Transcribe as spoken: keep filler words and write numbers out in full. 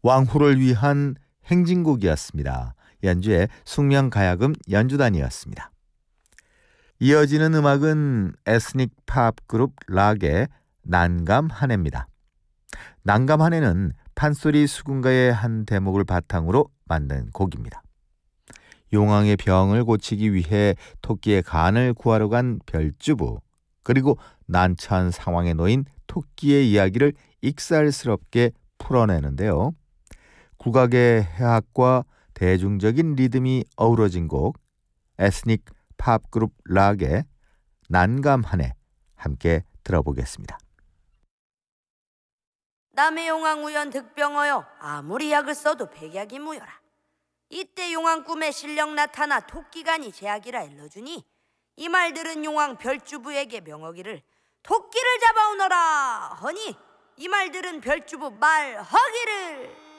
왕후를 위한 행진곡이었습니다. 연주의 숙명가야금 연주단이었습니다. 이어지는 음악은 에스닉 팝 그룹 락의 난감하네입니다. 난감하네는 판소리 수군가의 한 대목을 바탕으로 만든 곡입니다. 용왕의 병을 고치기 위해 토끼의 간을 구하러 간 별주부, 그리고 난처한 상황에 놓인 토끼의 이야기를 익살스럽게 풀어내는데요. 국악의 해학과 대중적인 리듬이 어우러진 곡, 에스닉 팝 그룹 락의 난감하네, 함께 들어보겠습니다. 남의 용왕 우연 득병하여 아무리 약을 써도 백약이 무효라. 이때 용왕 꿈에 실력 나타나 토끼간이 제약이라 일러주니 이 말 들은 용왕 별주부에게 명하기를 토끼를 잡아오너라 허니 이 말 들은 별주부 말하기를